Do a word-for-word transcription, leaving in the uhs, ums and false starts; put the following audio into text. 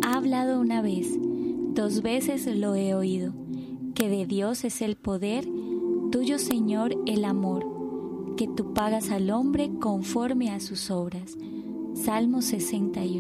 ha hablado una vez, dos veces lo he oído, que de Dios es el poder, tuyo, Señor, el amor, que tú pagas al hombre conforme a sus obras. Salmo sesenta y uno.